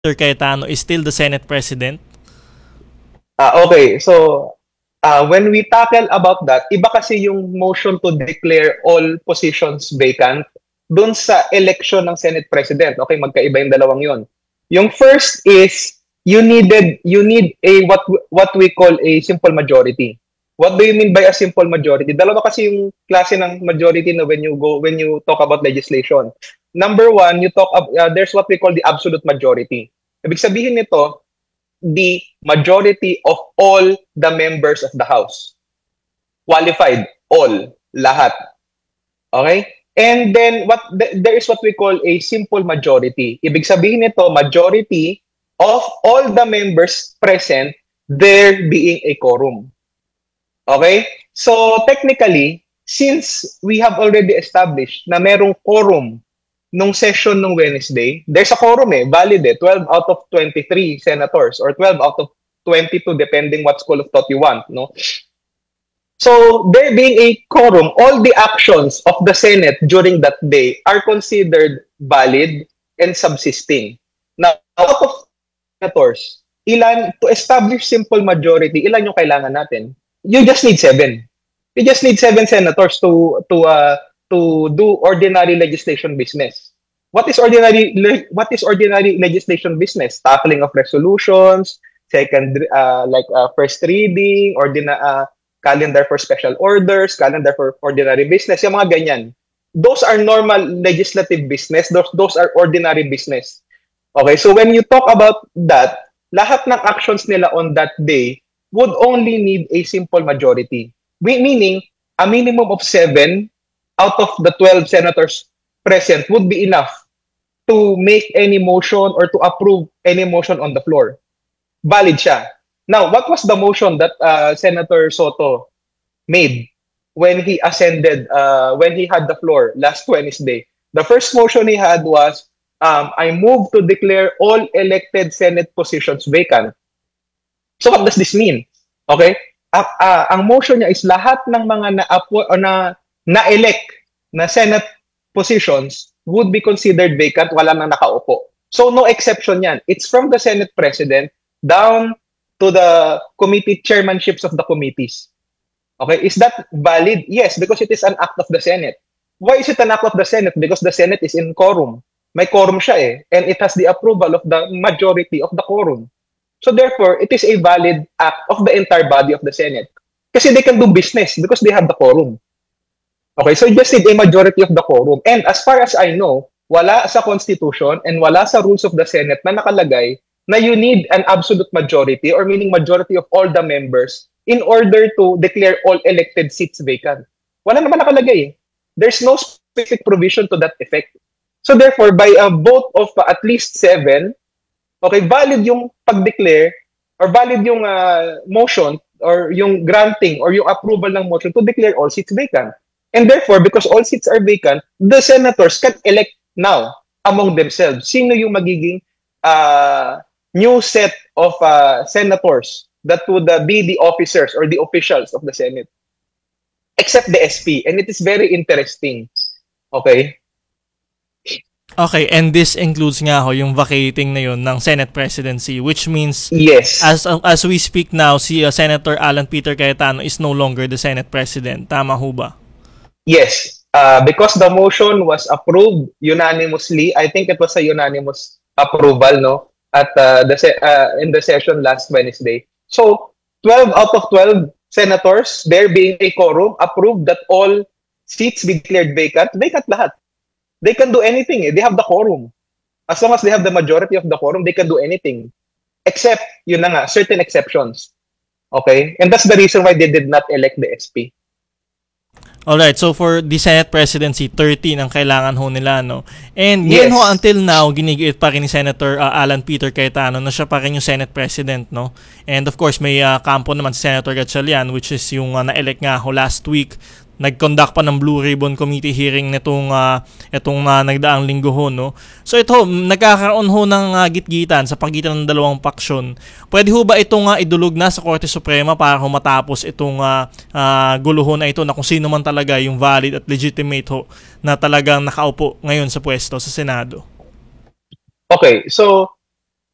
Peter Cayetano is still the Senate President? Okay, so when we tackle about that, iba kasi yung motion to declare all positions vacant dun sa election ng Senate President. Okay, magkaiba yung dalawang yun. Yung first is you need a what we call a simple majority. What do you mean by a simple majority? Dalawa kasi yung klase ng majority na when you talk about legislation. Number one, there's what we call the absolute majority. Ibig sabihin nito, the majority of all the members of the House. Qualified, all, lahat. Okay? And then there is what we call a simple majority. Ibig sabihin nito, majority of all the members present, there being a quorum. Okay? So technically, since we have already established na merong quorum nung session nung Wednesday, there's a quorum valid 12 out of 23 senators or 12 out of 22 depending what school of thought you want, no? So, there being a quorum, all the actions of the Senate during that day are considered valid and subsisting. Now, out of senators, to establish simple majority, ilan yung kailangan natin? You just need 7. You just need 7 senators to do ordinary legislation business. What is ordinary legislation business? Tackling of resolutions, first reading, calendar for special orders, calendar for ordinary business, yung mga ganyan. Those are normal legislative business. Those are ordinary business. Okay, so when you talk about that, lahat ng actions nila on that day would only need a simple majority. Meaning, a minimum of 7 out of the 12 senators present would be enough to make any motion or to approve any motion on the floor. Valid siya. Now, what was the motion that Senator Soto made when he when he had the floor last Wednesday? The first motion he had was, I move to declare all elected Senate positions vacant. So what does this mean? Okay? Ang motion niya is lahat ng mga na-elect na Senate positions would be considered vacant, wala nang nakaupo. So no exception yan. It's from the Senate President down to the committee chairmanships of the committees. Okay, is that valid? Yes, because it is an act of the Senate. Why is it an act of the Senate? Because the Senate is in quorum. May quorum siya and it has the approval of the majority of the quorum. So therefore, it is a valid act of the entire body of the Senate. Kasi they can do business because they have the quorum. Okay, so you just need a majority of the quorum. And as far as I know, wala sa Constitution and wala sa rules of the Senate na nakalagay na you need an absolute majority or meaning majority of all the members in order to declare all elected seats vacant. Wala naman nakalagay. There's no specific provision to that effect. So therefore, by a vote of at least 7, okay, valid yung pag-declare or valid yung motion or yung granting or yung approval ng motion to declare all seats vacant. And therefore, because all seats are vacant, the senators can elect now among themselves. Sino yung magiging new set of senators that would be the officers or the officials of the Senate, except the SP. And it is very interesting. Okay? Okay, and this includes nga yung vacating na yun ng Senate presidency, which means yes, as we speak now, si Senator Alan Peter Cayetano is no longer the Senate president. Tama ho ba? Yes. Because the motion was approved unanimously. I think it was a unanimous approval, no? At in the session last Wednesday. So 12 out of 12 senators, there being a quorum, approved that all seats be declared vacant. Vacant lahat. They can do anything. They have the quorum. As long as they have the majority of the quorum, they can do anything. Except, yun na nga, certain exceptions. Okay? And that's the reason why they did not elect the SP. Alright, so for the Senate presidency, 13 ang kailangan ho nila, no? And ngayon ho, until now, ginigiit pa rin ni Senator Alan Peter Cayetano na siya pa rin yung Senate president, no? And of course, may kampo naman si Senator Gatchalian, which is yung na-elect nga ho last week. Nag-conduct pa ng Blue Ribbon Committee hearing nitong nagdaang linggo ho, no? So ito, nagkakaroon ho ng gitgitan sa pagitan ng dalawang paksyon. Pwede ho ba itong idulog na sa Korte Suprema para ho matapos itong guluhon na ito na kung sino man talaga yung valid at legitimate ho na talagang nakaupo ngayon sa pwesto sa Senado? Okay, so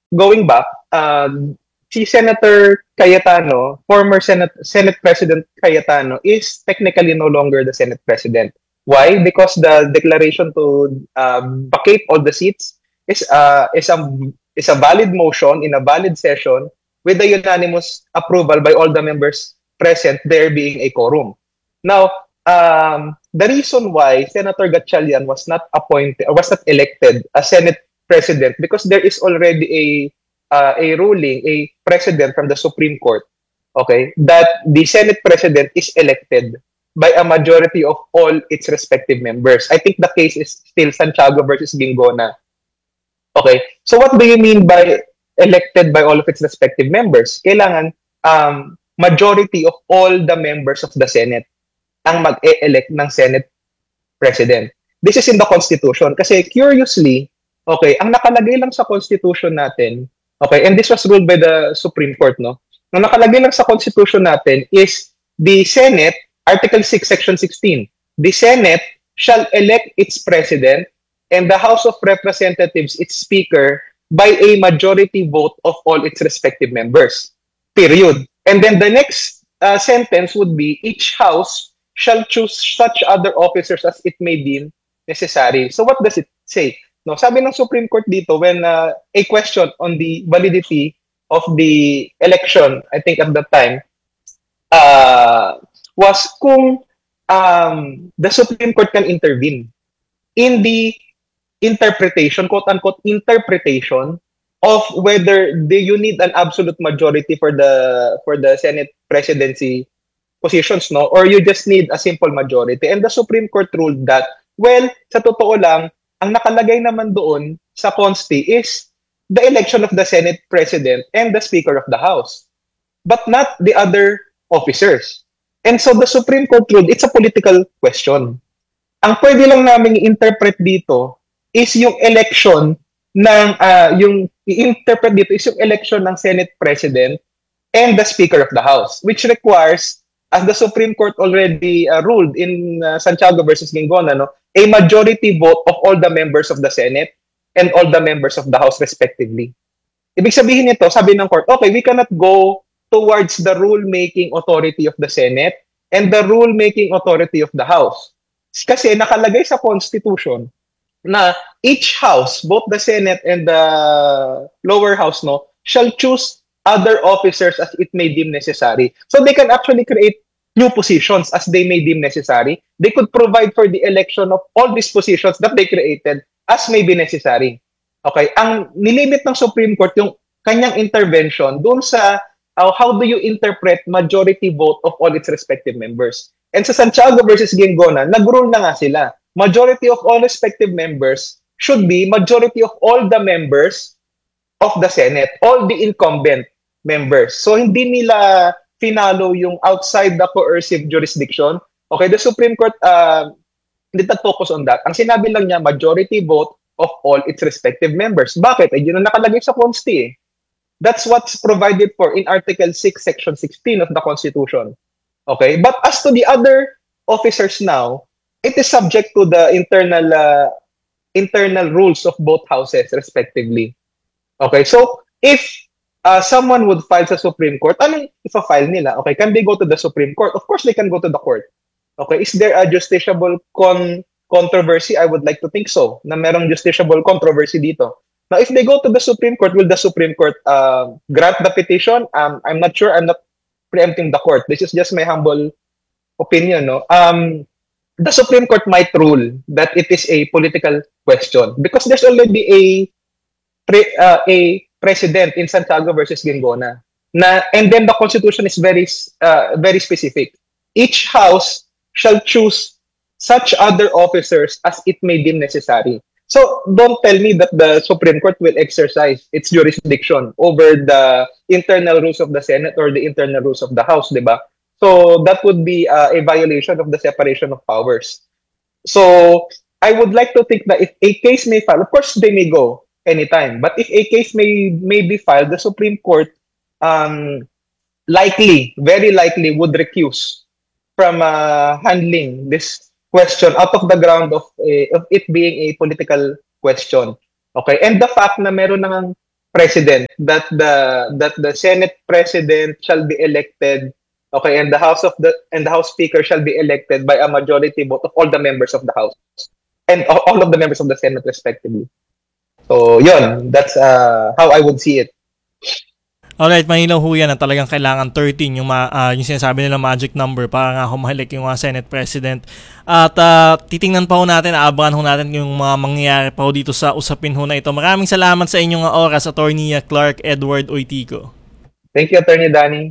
going back, si Senator Cayetano, former Senate President Cayetano, is technically no longer the Senate President. Why? Because the declaration to vacate all the seats is a valid motion in a valid session with the unanimous approval by all the members present, there being a quorum. Now, the reason why Senator Gatchalian was not appointed or was not elected as Senate President, because there is already a ruling, a precedent from the Supreme Court, okay, that the Senate President is elected by a majority of all its respective members. I think the case is still Santiago versus Gingona. Okay, so what do you mean by elected by all of its respective members? Kailangan majority of all the members of the Senate ang mag-e-elect ng Senate President. This is in the Constitution. Kasi curiously, okay, ang nakalagay lang sa Constitution natin, okay, and this was ruled by the Supreme Court, no? Ang nakalagay lang sa Constitution natin is the Senate, Article 6, Section 16. The Senate shall elect its President and the House of Representatives its Speaker by a majority vote of all its respective members. Period. And then the next sentence would be, each House shall choose such other officers as it may deem necessary. So what does it say? No, sabi ng Supreme Court dito, when a question on the validity of the election, I think at that time, was kung the Supreme Court can intervene in the interpretation, quote-unquote, interpretation of whether you need an absolute majority for the Senate presidency positions, no? Or you just need a simple majority. And the Supreme Court ruled that, well, sa totoo lang, ang nakalagay naman doon sa Consti is the election of the Senate President and the Speaker of the House, but not the other officers. And so the Supreme Court ruled it's a political question. Ang pwede lang namin i-interpret dito is yung election ng yung i-interpret dito is yung election ng Senate President and the Speaker of the House, which requires, as the Supreme Court already ruled in Santiago versus Gingona, no, a majority vote of all the members of the Senate and all the members of the House respectively. Ibig sabihin nito, sabi ng court, okay, we cannot go towards the rule-making authority of the Senate and the rule-making authority of the House. Kasi nakalagay sa Constitution na each House, both the Senate and the lower House, no, shall choose other officers as it may deem necessary. So they can actually create new positions as they may deem necessary. They could provide for the election of all these positions that they created as may be necessary. Okay, ang nilimit ng Supreme Court yung kanyang intervention doon sa how do you interpret majority vote of all its respective members. And sa Santiago versus Gingona, nag-rule na nga sila. Majority of all respective members should be majority of all the members of the Senate, all the incumbent members. So hindi nila finalo yung outside the coercive jurisdiction. Okay, the Supreme Court did not focus on that. Ang sinabi lang niya, majority vote of all its respective members. Bakit? Ay, yun ang nakalagay sa Consti eh. That's what's provided for in Article 6, Section 16 of the Constitution. Okay? But as to the other officers now, it is subject to the internal rules of both houses respectively. Okay? So, if someone would file sa Supreme Court, anong ifa-file nila? Okay, can they go to the Supreme Court? Of course, they can go to the court. Okay, is there a justiciable controversy? I would like to think so, na merong justiciable controversy dito. Now, if they go to the Supreme Court, will the Supreme Court grant the petition? I'm not sure. I'm not preempting the court. This is just my humble opinion. No, the Supreme Court might rule that it is a political question because there's already a precedent in Santiago versus Gingona. And then the Constitution is very specific. Each House shall choose such other officers as it may deem necessary. So don't tell me that the Supreme Court will exercise its jurisdiction over the internal rules of the Senate or the internal rules of the House, di ba? So that would be a violation of the separation of powers. So I would like to think that if a case may file, of course they may go anytime, but if a case may be filed, the Supreme Court very likely would recuse from handling this question out of the ground of it being a political question. Okay? And the fact na meron nang president that the Senate president shall be elected, okay, and the House Speaker shall be elected by a majority vote of all the members of the House and all of the members of the Senate respectively. So yun, that's how I would see it. Alright, mahilaw ho yan na talagang kailangan 13 yung sinasabi nila magic number para nga humalik yung Senate President. At titingnan pa ho natin, aabangan ho natin yung mga mangyayari pa ho dito sa usapin ho na ito. Maraming salamat sa inyong oras, Attorney Clark Edward Oitico. Thank you, Attorney Danny.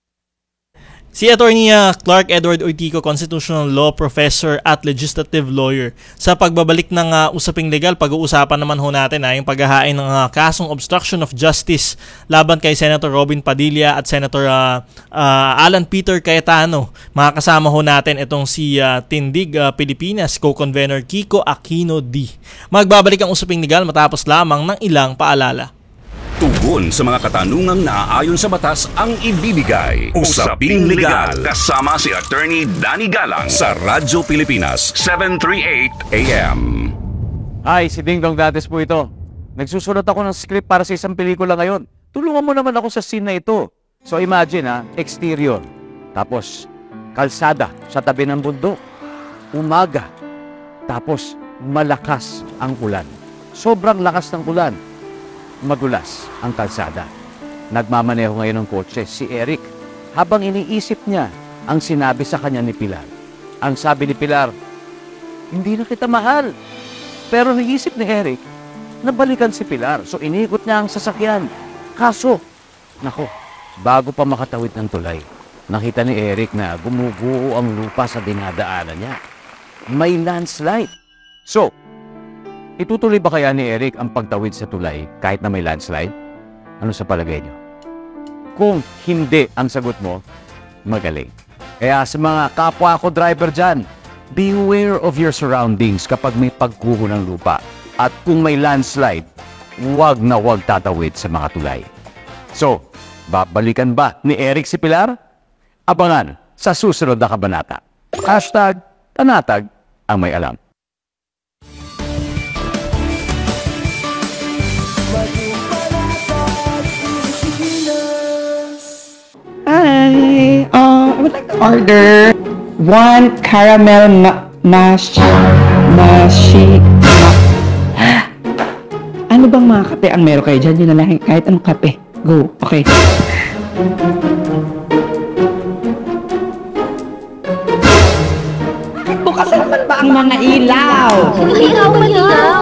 Si Attorney Clark Edward Oitico, Constitutional Law Professor at Legislative Lawyer. Sa pagbabalik ng usaping legal, pag-uusapan naman ho natin yung paghahain ng kasong obstruction of justice laban kay Senator Robin Padilla at Senator Alan Peter Cayetano. Makakasama ho natin itong si Tindig Pilipinas Co-Convenor Kiko Aquino D. Magbabalik ang usaping legal matapos lamang ng ilang paalala. Tugon sa mga katanungang naaayon sa batas ang ibibigay. Usaping Legal kasama si Attorney Danny Galang sa Radyo Pilipinas 738 AM. Hi, si Ding Dong Dantes po ito. Nagsusulat ako ng script para sa isang pelikula ngayon. Tulungan mo naman ako sa scene na ito. So imagine exterior. Tapos kalsada sa tabi ng bundok. Umaga. Tapos malakas ang ulan. Sobrang lakas ng ulan. Madulas ang kalsada. Nagmamaneho ngayon ng kotse si Eric habang iniisip niya ang sinabi sa kanya ni Pilar. Ang sabi ni Pilar, hindi na kita mahal. Pero naisip ni Eric na balikan si Pilar. So iniikot niya ang sasakyan. Kaso, nako, bago pa makatawid ng tulay, nakita ni Eric na gumuguho ang lupa sa dinadaanan niya. May landslide. So, itutuloy ba kaya ni Eric ang pagtawid sa tulay kahit na may landslide? Ano sa palagay niyo? Kung hindi ang sagot mo, magaling. Kaya sa mga kapwa ko driver dyan, beware of your surroundings kapag may pagguho ng lupa. At kung may landslide, huwag na huwag tatawid sa mga tulay. So, babalikan ba ni Eric si Pilar? Abangan sa susunod na kabanata. #Tanatag ang may alam. Hi, I would like to order one caramel Ano bang mga kape ang meron kayo dyan? Yun na lang, kahit anong kape. Go, okay. Bukas naman ba ang mga ilaw? Maligaw!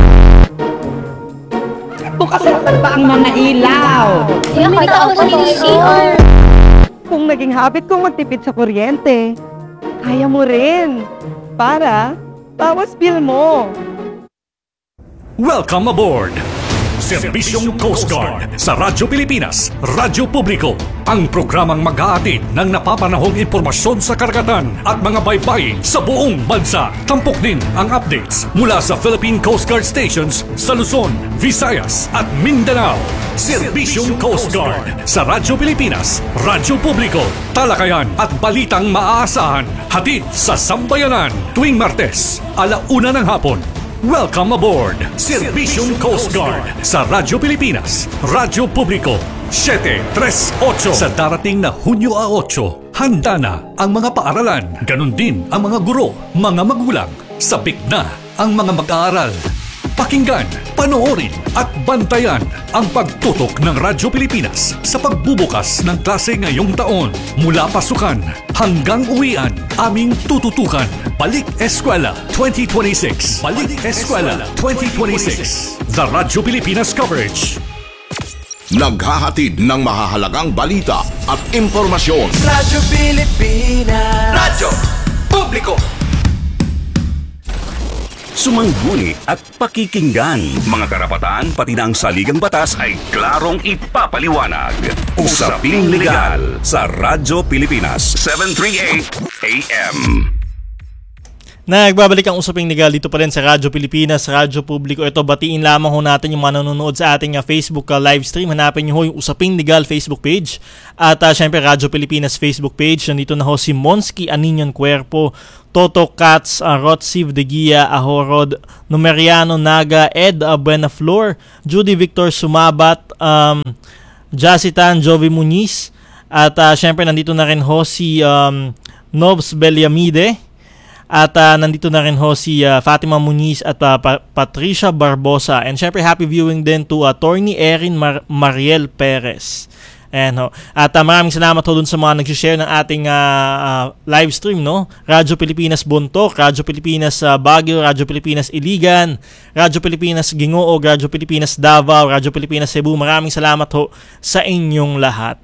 Bukas naman ba ang mga ilaw? Maligaw sa CR! Kung naging habit kong magtipid sa kuryente, kaya mo rin. Para bawas bill mo. Welcome aboard! Serbisyong Coast Guard sa Radyo Pilipinas, Radyo Publiko. Ang programang mag-aatid ng napapanahong impormasyon sa karagatan at mga baybayin sa buong bansa. Tampok din ang updates mula sa Philippine Coast Guard stations sa Luzon, Visayas at Mindanao. Serbisyong Coast Guard sa Radyo Pilipinas, Radyo Publiko. Talakayan at balitang maaasahan. Hatid sa Sambayanan tuwing Martes, 1:00 ng hapon. Welcome aboard! Serbisyong Coast Guard sa Radyo Pilipinas, Radyo Publiko, 738. Sa darating na Hunyo 8, handa na ang mga paaralan. Ganon din ang mga guro, mga magulang. Sabik na ang mga mag-aaral. Pakinggan, panoorin at bantayan ang pagtutok ng Radyo Pilipinas sa pagbubukas ng klase ngayong taon. Mula pasukan hanggang uwian, aming tututukan. Balik Eskwela 2026. Balik Eskwela 2026. The Radyo Pilipinas coverage. Naghahatid ng mahahalagang balita at impormasyon. Radyo Pilipinas. Radyo Publiko. Sumangguni at pakikinggan. Mga karapatan pati na ang saligang batas ay klarong ipapaliwanag. Usaping Legal sa Radyo Pilipinas 738 AM. Nagbabalik ang usaping legal dito pa rin sa Radyo Pilipinas, Radyo Publiko. Ito, batiin lamang ho natin yung mga nanonood sa ating Facebook live stream. Hanapin nyo ho yung Usaping Legal Facebook page. At syempre, Radyo Pilipinas Facebook page. Nandito na ho si Monsky Aninion Cuerpo, Toto Katz, Rotsiv De Gia, Ahorod, Numeriano Naga, Ed Buenaflor, Judy Victor Sumabat, Jacitan Jovi Muniz. At syempre, nandito na rin ho si Novs Beliamide. At nandito na rin ho si Fatima Muniz at Patricia Barbosa. And syempre, happy viewing din to Attorney Erin Mariel Perez. Ayan ho. At maraming salamat ho dun sa mga nag-share ng ating live stream, no? Radyo Pilipinas Bontok, Radyo Pilipinas Baguio, Radyo Pilipinas Iligan, Radyo Pilipinas Gingoog, Radyo Pilipinas Davao, Radyo Pilipinas Cebu. Maraming salamat ho sa inyong lahat.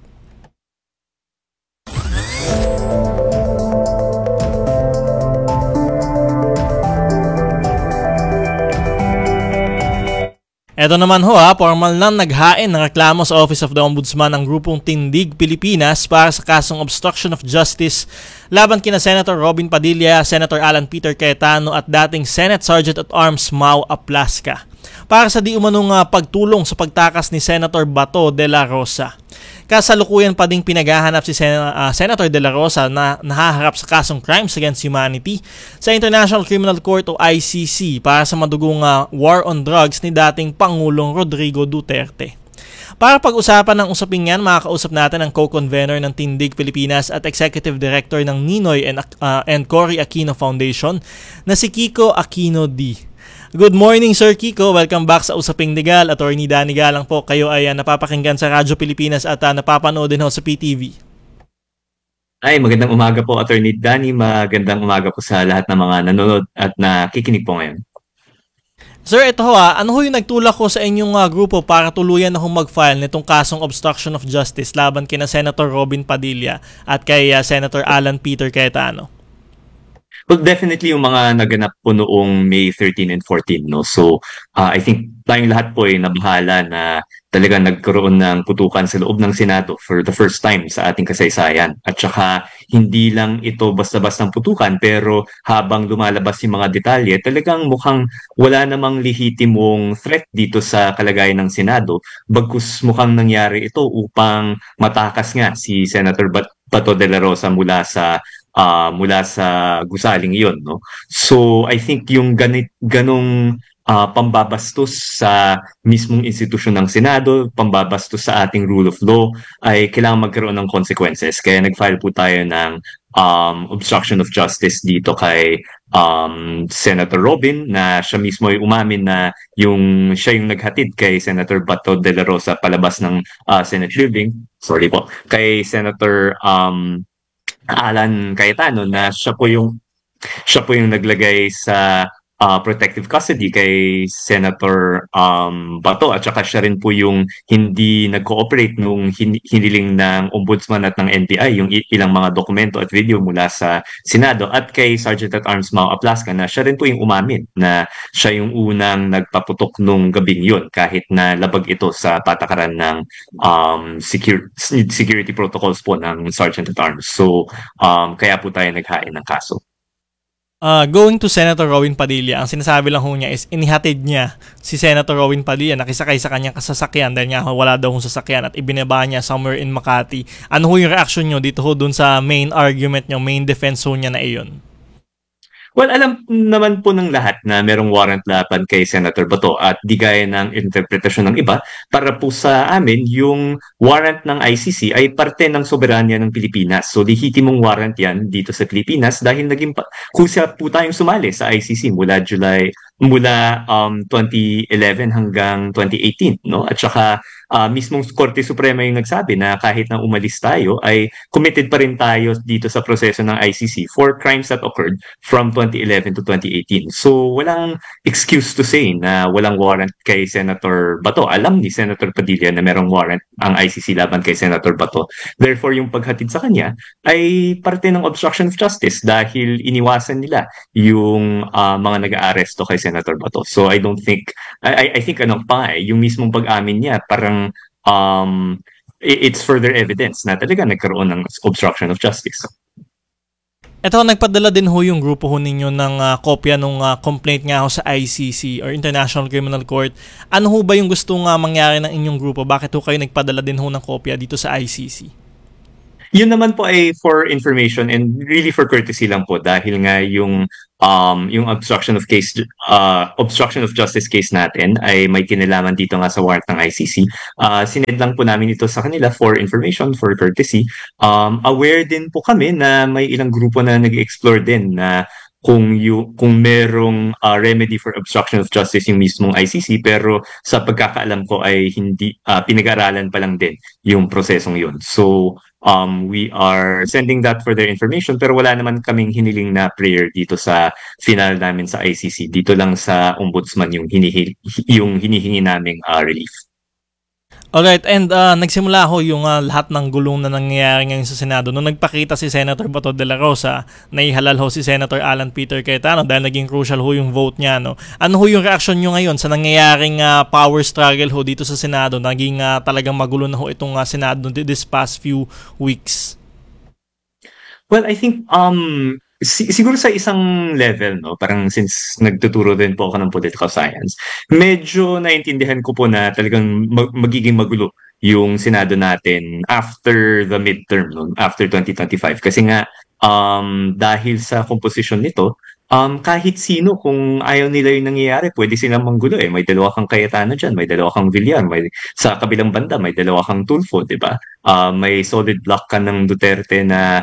Ito naman ho formal na naghain ng reklamo sa Office of the Ombudsman ng grupong Tindig Pilipinas para sa kasong obstruction of justice laban kina Senator Robin Padilla, Senator Alan Peter Cayetano at dating Senate Sergeant at Arms Mau Aplasca para sa di umanong pagtulong sa pagtakas ni Senator Bato de la Rosa. Kasalukuyan pa ding pinaghahanap si Senator De La Rosa na nahaharap sa kasong Crimes Against Humanity sa International Criminal Court o ICC para sa madugong war on drugs ni dating Pangulong Rodrigo Duterte. Para pag-usapan ng usaping yan, makakausap natin ang co-convener ng Tindig Pilipinas at Executive Director ng Ninoy and Cory Aquino Foundation na si Kiko Aquino D. Good morning, Sir Kiko. Welcome back sa Usaping Legal. Attorney Danny Galang po. Kayo ay napapakinggan sa Radyo Pilipinas at napapanood din ho sa PTV. Ay, magandang umaga po, Attorney Danny. Magandang umaga po sa lahat ng mga nanonood at nakikinig po ngayon. Sir, ito ho ano ho yung nagtulak ko sa inyong grupo para tuluyan na mag-file nitong kasong obstruction of justice laban kina Senator Robin Padilla at kay Senator Alan Peter Cayetano? Well, definitely yung mga naganap po noong May 13 and 14, no? So, I think tayong lahat po ay nabahala na talagang nagkaroon ng putukan sa loob ng Senado for the first time sa ating kasaysayan. At saka, hindi lang ito basta-bastang putukan, pero habang lumalabas yung mga detalye, talagang mukhang wala namang lehitimong threat dito sa kalagayan ng Senado, bagkus mukhang nangyari ito upang matakas nga si Senator Bato de la Rosa mula sa gusaling iyon, no? So I think yung ganong pambabastos sa mismong institusyon ng Senado, pambabastos sa ating rule of law ay kailangan magkaroon ng consequences. Kaya nag-file po tayo ng obstruction of justice dito kay Senator Robin na siya mismo ay umamin na siya yung naghatid kay Senator Bato de la Rosa palabas ng Senate building. Sorry po. Kay Senator Alan Cayetano na siya po yung naglagay sa protective custody kay Senator Bato at saka siya rin po yung hindi nag-cooperate nung hiniling ng Ombudsman at ng NBI yung ilang mga dokumento at video mula sa Senado at kay Sergeant at Arms Mau Aplasca na siya rin po yung umamin na siya yung unang nagpaputok nung gabing yun kahit na labag ito sa patakaran ng security protocols po ng Sergeant at Arms. So kaya po tayo naghain ng kaso. Going to Senator Robin Padilla, ang sinasabi lang ho niya is inihatid niya si Senator Robin Padilla, nakisakay sa kanyang kasasakyan dahil nga wala daw hong sasakyan at ibinaba niya somewhere in Makati. Ano ho yung reaction niyo dito ho dun sa main argument niyo, main defense ho niya na iyon? Well, alam naman po ng lahat na merong warrant laban kay Senator Bato at di gaya ng interpretasyon ng iba, para po sa amin, yung warrant ng ICC ay parte ng soberanya ng Pilipinas. So, lehitimong warrant yan dito sa Pilipinas dahil naging kusa po tayong sumali sa ICC mula 2011 hanggang 2018, no? At saka mismong Korte Suprema yung nagsabi na kahit na umalis tayo ay committed pa rin tayo dito sa proseso ng ICC for crimes that occurred from 2011 to 2018. So walang excuse to say na walang warrant kay Senator Bato. Alam ni Senator Padilla na merong warrant ang ICC laban kay Senator Bato. Therefore yung paghatid sa kanya ay parte ng obstruction of justice dahil iniwasan nila yung mga nag-aaresto kay Senator Bato. So I don't think, I think yung mismong pag-amin niya parang it's further evidence na talaga nagkaroon ng obstruction of justice. Ito, nagpadala din ho yung grupo ho ninyo ng kopya ng complaint nga ho sa ICC or International Criminal Court. Ano ho ba yung gusto nga mangyari ng inyong grupo? Bakit ho kayo nagpadala din ho ng kopya dito sa ICC? Yun naman po ay for information and really for courtesy lang po dahil nga yung obstruction of justice case natin ay may kinalaman dito nga sa warrant ng ICC. Sinend lang po namin ito sa kanila for information, for courtesy. Aware din po kami na may ilang grupo na nag-explore din na kung merong remedy for obstruction of justice yung mismong ICC, pero sa pagkakaalam ko ay hindi pinag-aralan pa lang din yung prosesong yun. So we are sending that for their information, pero wala naman kaming hiniling na prayer dito sa final namin sa ICC. Dito lang sa ombudsman yung hinihingi naming relief. Alright, and nagsimula ho yung lahat ng gulong na nangyayari ngayon sa Senado. Nung nagpakita si Senator Bato de la Rosa, naihalal ho si Senator Alan Peter Cayetano dahil naging crucial ho yung vote niya. No? Ano ho yung reaction nyo ngayon sa nangyayaring power struggle ho dito sa Senado? Naging talagang magulo na ho itong Senado this past few weeks. Well, I think siguro sa isang level, no, parang since nagtuturo din po ako ng political science, medyo naintindihan ko po na talagang magiging magulo yung Senado natin after the midterm, no, after 2025. Kasi nga, dahil sa composition nito, kahit sino, kung ayaw nila yung nangyayari, pwede silang manggulo eh. May dalawa kang Cayetano dyan, may dalawa kang Villar, sa kabilang banda, may dalawa kang Tulfo, di ba? May solid block ka ng Duterte na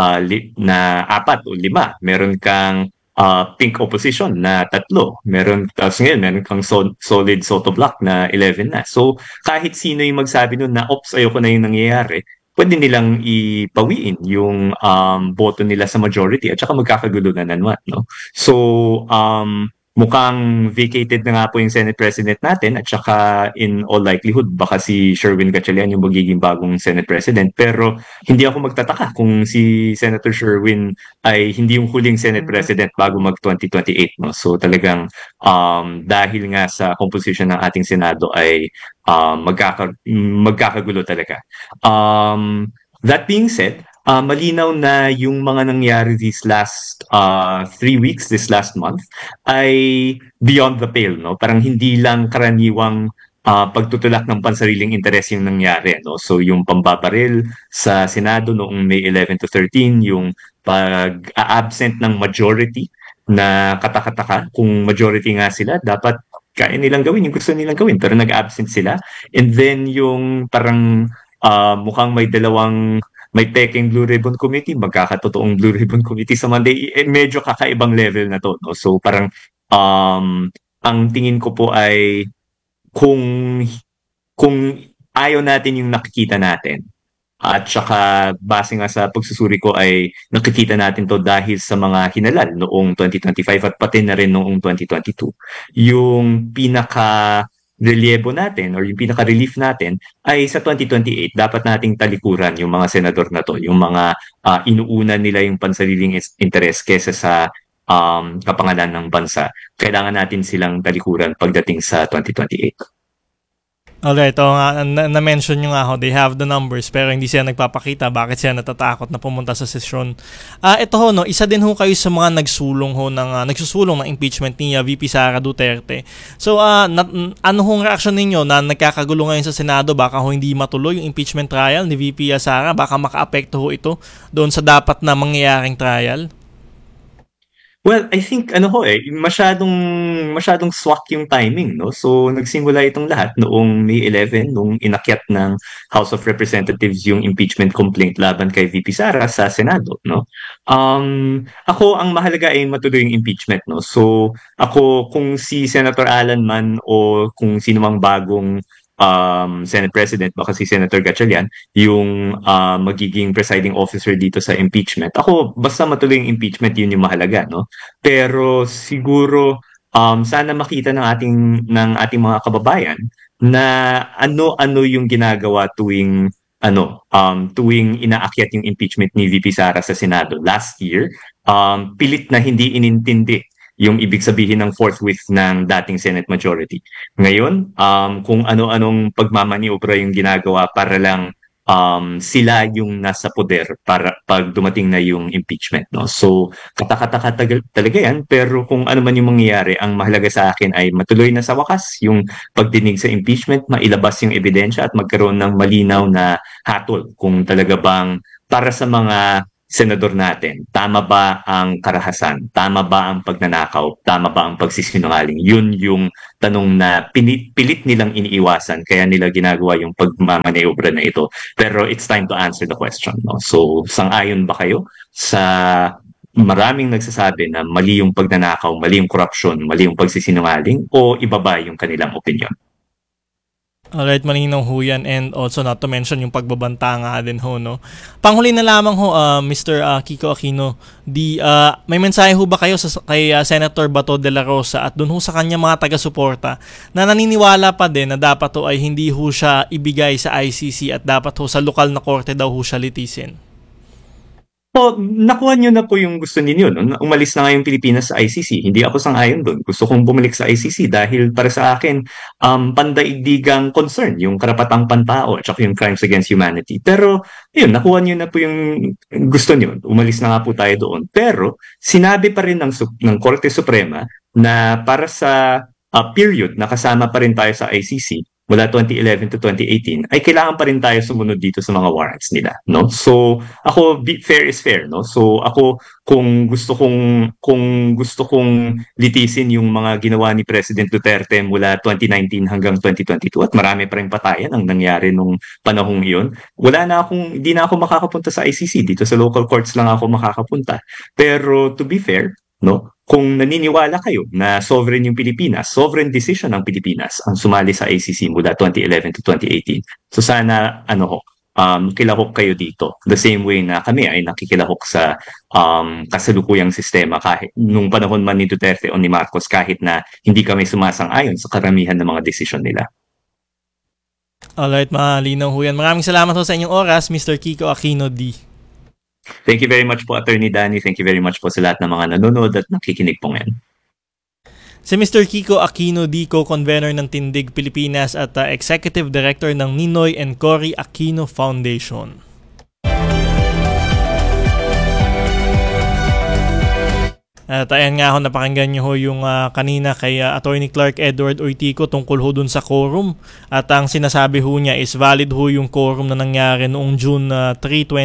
na 4 o 5. Meron kang pink opposition na 3. Tapos ngayon, meron kang solid Soto block na 11 na. So, kahit sino yung magsabi nun na, ops, ayoko na yung nangyayari, pwede nilang ipawiin yung boto nila sa majority at saka magkakagulo na naman. No? So, mukhang vacated na nga po yung Senate President natin at saka in all likelihood baka si Sherwin Gatchalian yung magiging bagong Senate President, pero hindi ako magtataka kung si Senator Sherwin ay hindi yung huling Senate President bago mag 2028, no? So talagang dahil nga sa composition ng ating Senado ay magkakagulo talaga. That being said, malinaw na yung mga nangyari these last 3 weeks, this last month, ay beyond the pale, no? Parang hindi lang karaniwang pagtutulak ng pansariling interes yung nangyari, no? So yung pambabaril sa Senado noong May 11 to 13, yung pag-absent ng majority na katakataka, kung majority nga sila, dapat kaya nilang gawin yung gusto nilang gawin, pero nag-absent sila. And then yung parang mukhang may peking Blue Ribbon Committee, magkakatotoong Blue Ribbon Committee sa Monday, medyo kakaibang level na to, no? So parang ang tingin ko po ay kung ayaw natin yung nakikita natin, at saka base nga sa pagsusuri ko ay nakikita natin to dahil sa mga hinalal noong 2025 at pati na rin noong 2022. Yung relievo natin or yung pinaka-relief natin ay sa 2028 dapat nating talikuran yung mga senador na to, yung mga inuuna nila yung pansariling interes kesa sa kapangalan ng bansa. Kailangan natin silang talikuran pagdating sa 2028. Alright, na-mention nyo nga ho, they have the numbers pero hindi sila nagpapakita bakit sila natatakot na pumunta sa sesyon. Ito ho, no, isa din ho kayo sa mga nagsusulong ng impeachment ni VP Sara Duterte. So, ano hong reaction ninyo na nagkakagulo ngayon sa Senado? Baka ho hindi matuloy yung impeachment trial ni VP Sara? Baka maka-apekto ho ito doon sa dapat na mangyayaring trial? Well, I think masyadong swak yung timing, no? So nagsimula itong lahat noong May 11 nung inakyat ng House of Representatives yung impeachment complaint laban kay VP Sara sa Senado, no? Ako ang mahalaga ay matuloy yung impeachment, no? So ako kung si Senator Alan man o kung sino mang bagong Senate President, baka si Senator Gatchalian, yung magiging presiding officer dito sa impeachment. Ako, basta matuloy yung impeachment, yun yung mahalaga, no? Pero siguro, sana makita ng ating mga kababayan na ano yung ginagawa tuwing inaakyat yung impeachment ni VP Sara sa Senado. Last year, pilit na hindi inintindi yung ibig sabihin ng forthwith ng dating Senate majority. Ngayon, kung ano-anong pagmamaniobra yung ginagawa para lang sila yung nasa poder para pag dumating na yung impeachment, no? So, katakataka talaga yan, pero kung ano man yung mangyayari, ang mahalaga sa akin ay matuloy na sa wakas yung pagdinig sa impeachment, mailabas yung ebidensya at magkaroon ng malinaw na hatol kung talaga bang para sa mga senador natin, tama ba ang karahasan? Tama ba ang pagnanakaw? Tama ba ang pagsisinungaling? Yun yung tanong na pilit nilang iniiwasan, kaya nila ginagawa yung pagmamaniobra na ito. Pero it's time to answer the question. No? So, sang-ayon ba kayo sa maraming nagsasabi na mali yung pagnanakaw, mali yung korupsyon, mali yung pagsisinungaling, o iba ba yung kanilang opinion? Alright, malinaw ho yan, and also not to mention yung pagbabanta nga din ho, no? Panghuli na lamang ho, Mr. Kiko Aquino, may mensahe ho ba kayo kay Senator Bato de la Rosa at dun ho sa kanya mga taga-suporta na naniniwala pa din na dapat ho ay hindi ho siya ibigay sa ICC at dapat ho sa lokal na korte daw ho siya litisin? So, nakuha nyo na po yung gusto ninyo. No? Umalis na nga yung Pilipinas sa ICC. Hindi ako sang-ayon doon. Gusto kong bumalik sa ICC dahil para sa akin, pandaigdigang concern, yung karapatang pantao at yung crimes against humanity. Pero, yun, nakuha nyo na po yung gusto nyo. Umalis na nga po tayo doon. Pero, sinabi pa rin ng Korte Suprema na para sa period na kasama pa rin tayo sa ICC, mula 2011 to 2018, ay kailangan pa rin tayo sumunod dito sa mga warrants nila, no? So, ako, fair is fair, no? So, ako, kung gusto kong litisin yung mga ginawa ni President Duterte mula 2019 hanggang 2022 at marami pa rin patayan ang nangyari nung panahong iyon, hindi na ako makakapunta sa ICC. Dito sa local courts lang ako makakapunta. Pero to be fair, no? Kung naniniwala kayo na sovereign yung Pilipinas, sovereign decision ng Pilipinas ang sumali sa ICC mula 2011 to 2018. So sana kilahok kayo dito. The same way na kami ay nakikilahok sa kasalukuyang sistema kahit nung panahon man ni Duterte o ni Marcos, kahit na hindi kami sumasang-ayon sa karamihan ng mga desisyon nila. Alright, malinaw ho yan. Maraming salamat ho sa inyong oras, Mr. Kiko Aquino D. Thank you very much po, Attorney Danny. Thank you very much po sa lahat ng mga nanonood at nakikinig po ngayon. Si Mr. Kiko Aquino D, co-convener ng Tindig Pilipinas at Executive Director ng Ninoy and Cory Aquino Foundation. At ayan nga ho, napakinggan nyo ho yung kanina kay Attorney Clark Edward Oitico tungkol ho dun sa quorum. At ang sinasabi ho niya is valid ho yung quorum na nangyari noong June 3,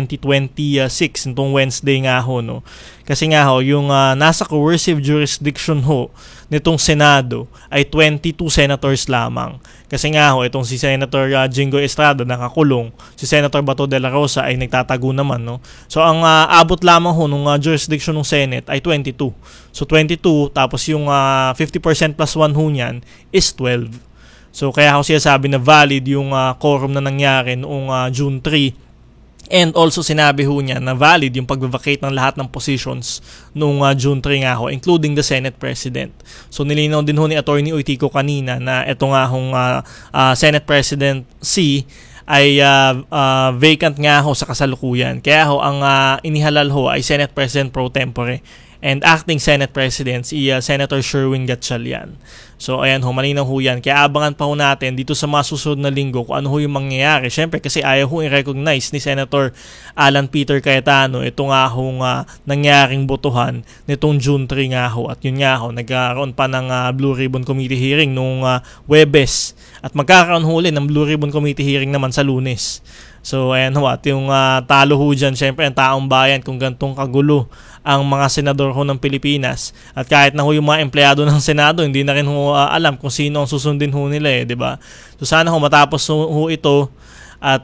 2026, nitong Wednesday nga ho, no? Kasi nga ho, yung nasa coercive jurisdiction ho nitong Senado ay 22 senators lamang. Kasi nga ho, itong si Senator Jingo Estrada nakakulong, si Senator Bato de la Rosa ay nagtatago naman, no? So ang abot lamang ho nung jurisdiction ng Senate ay 22. So 22 tapos yung 50% plus 1 ho niyan is 12. So kaya ako siya sabi na valid yung quorum na nangyari noong June 3. And also sinabi ho niya na valid yung pag-vacate ng lahat ng positions noong June 3 nga ho, including the Senate President. So nilinaw din ho ni Attorney Oitico kanina na ito nga hong Senate President C ay vacant nga ho sa kasalukuyan. Kaya ho ang inihalal ho ay Senate President pro tempore and acting Senate President si Senator Sherwin Gatchalian. So ayan ho, malinaw ho yan. Kaya abangan pa ho natin dito sa mga susunod na linggo kung ano ho yung mangyayari. Siyempre kasi ayaw ho i-recognize ni Senator Alan Peter Cayetano ito nga hong nangyaring botohan nitong June 3 nga ho. At yun nga ho, nagkaroon pa ng Blue Ribbon Committee hearing nung Webes. At magkakaroon ho ulit ng Blue Ribbon Committee hearing naman sa Lunes. So ayan ho, at yung talo ho dyan, syempre ang taong bayan kung gantong kagulo ang mga senador ho ng Pilipinas. At kahit na ho yung mga empleyado ng Senado, hindi na rin ho alam kung sino ang susundin ho nila, di ba? So sana ho matapos ho ito at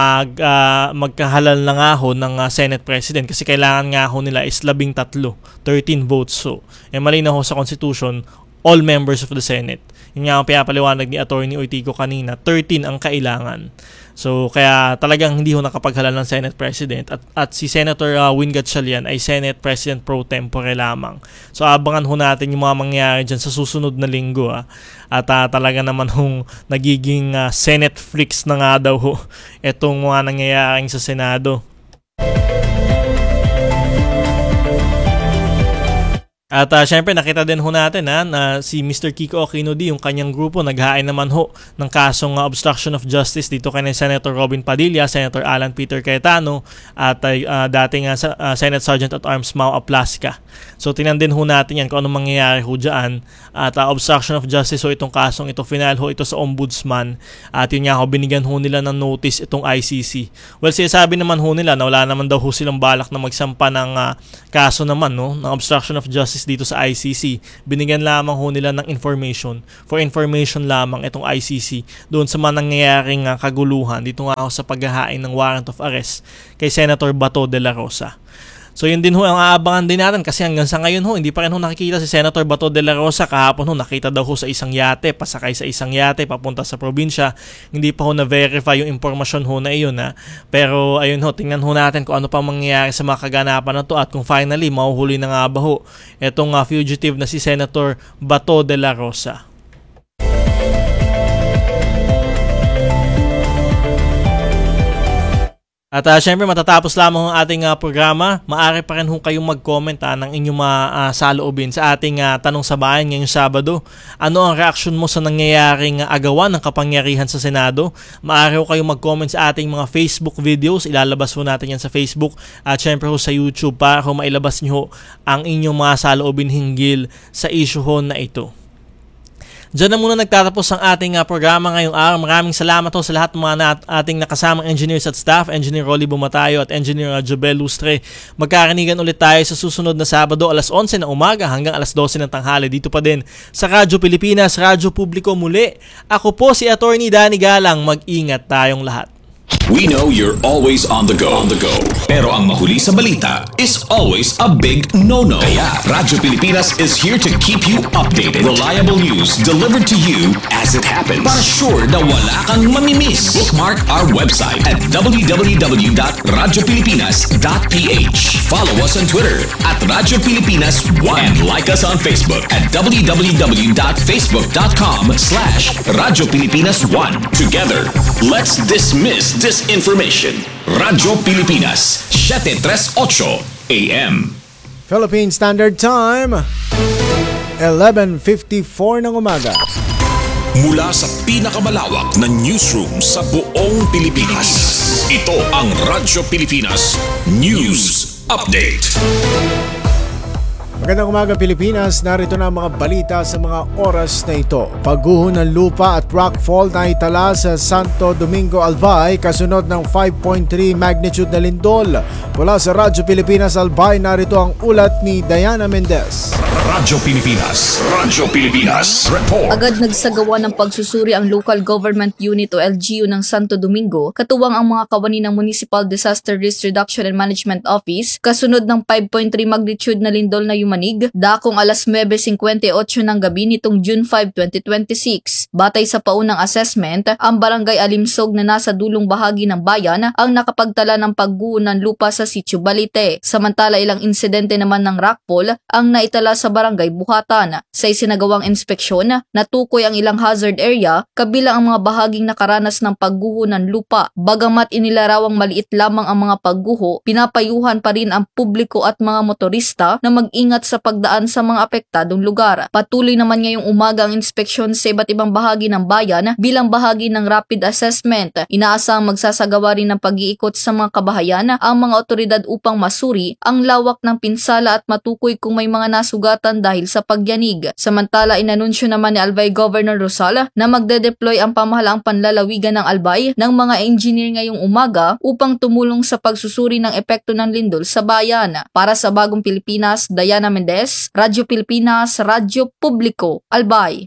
magkahalal na nga ho ng Senate President kasi kailangan nga ho nila is 13 votes. So malinaw ho sa Constitution, all members of the Senate. Yun nga ang pinapaliwanag ni Attorney Oitico kanina, 13 ang kailangan. So kaya talagang hindi ho nakapaghalal ng Senate President at si Senator Win Gatchalian ay Senate President pro tempore lamang. So abangan ho natin yung mga mangyayari dyan sa susunod na linggo. At talaga naman hong nagiging Senate flicks na nga daw ho itong mga nangyayaring sa Senado. At syempre nakita din ho natin na si Mr. Kiko Aquino D, yung kanyang grupo, naghain naman ho ng kasong obstruction of justice dito kay Senator Robin Padilla, Senator Alan Peter Cayetano at dating Senate Sergeant at Arms Mau Aplasca. So tingnan din ho natin yan kung anong mangyayari ho dyan. At obstruction of justice ho itong kasong ito, final ho ito sa Ombudsman. At yun nga ho, binigyan ho nila ng notice itong ICC. Well, sinasabi naman ho nila na wala naman daw ho silang balak na magsampa ng kaso naman, no, ng obstruction of justice dito sa ICC. Binigyan lamang ho nila ng information. For information lamang itong ICC doon sa mga nangyayaring kaguluhan dito nga ho sa paghahain ng warrant of arrest kay Senator Bato de la Rosa. So yun din ho ang aabangan din natin kasi hanggang sa ngayon ho hindi pa rin ho nakikita si Senator Bato de la Rosa. Kahapon ho nakita daw ho sa isang yate, pasakay sa isang yate papunta sa probinsya. Hindi pa ho na-verify yung impormasyon ho na iyon Pero ayun ho, tingnan ho natin kung ano pa mangyayari sa mga kaganapan na to at kung finally mahuhuli na nga ba ho itong fugitive na si Senator Bato de la Rosa. At syempre matatapos lamang ang ating programa. Maaari pa rin kayong mag-comment ng inyong saloobin sa ating Tanong sa Bayan ngayong Sabado. Ano ang reaksyon mo sa nangyayaring agawan ng kapangyarihan sa Senado? Maaari kayong mag-comment sa ating mga Facebook videos. Ilalabas natin yan sa Facebook at syempre sa YouTube para mailabas nyo ang inyong mga saloobin hinggil sa issue na ito. Diyan na muna nagtatapos ang ating programa ngayong araw. Maraming salamat sa lahat ng mga ating nakasamang engineers at staff, Engineer Rolly Bumatayo at Engineer Jobel Lustre. Magkarinigan ulit tayo sa susunod na Sabado, alas 11 ng umaga hanggang alas 12 ng tanghali. Dito pa din sa Radyo Pilipinas, Radyo Publiko muli. Ako po si Attorney Danny Galang. Mag-ingat tayong lahat. We know you're always on the go. Pero ang mahuli sa balita is always a big no-no. Kaya Radyo Pilipinas is here to keep you updated. Reliable news delivered to you as it happens. Para sure na wala kang mamimiss. Bookmark our website at www.radiopilipinas.ph. Follow us on Twitter at Radyo Pilipinas 1 and like us on Facebook at www.facebook.com/Radyo Pilipinas 1. Together, let's dismiss disinformation. Radyo Pilipinas, 7:38 AM. Philippine Standard Time, 11:54 ng umaga. Mula sa pinakamalawak na newsroom sa buong Pilipinas, ito ang Radyo Pilipinas News Update. Magandang umaga Pilipinas, narito na ang mga balita sa mga oras na ito. Pagguho ng lupa at rockfall na itala sa Santo Domingo, Albay kasunod ng 5.3 magnitude na lindol. Mula sa Radyo Pilipinas Albay, narito ang ulat ni Diana Mendez. Radyo Pilipinas Report. Agad nagsagawa ng pagsusuri ang Local Government Unit o LGU ng Santo Domingo, katuwang ang mga kawani ng Municipal Disaster Risk Reduction and Management Office kasunod ng 5.3 magnitude na lindol na yumanig dakong alas 9:58 ng gabi nitong June 5, 2026. Batay sa paunang assessment, ang Barangay Alimsog na nasa dulong bahagi ng bayan ang nakapagtala ng pagguho ng lupa sa Sitio Balite. Samantala ilang insidente naman ng rockfall ang naitala sa Barangay Buhatan. Sa isinagawang inspeksyon, natukoy ang ilang hazard area kabilang ang mga bahaging nakaranas ng pagguho ng lupa. Bagamat inilarawang maliit lamang ang mga pagguho, pinapayuhan pa rin ang publiko at mga motorista na mag-ingat sa pagdaan sa mga apektadong lugar. Patuloy naman ngayong umaga ang inspeksyon sa iba't ibang bahagi ng bayan bilang bahagi ng rapid assessment. Inaasahang magsasagawa rin ng pag-iikot sa mga kabahayan ang mga otoridad upang masuri ang lawak ng pinsala at matukoy kung may mga nasugatan dahil sa pagyanig. Samantala, inanunsyo naman ni Albay Governor Rosal na magde-deploy ang pamahalaang panlalawigan ng Albay ng mga engineer ngayong umaga upang tumulong sa pagsusuri ng epekto ng lindol sa bayan. Para sa Bagong Pilipinas, Diana Mendez, Radyo Pilipinas, Radyo Publiko, Albay.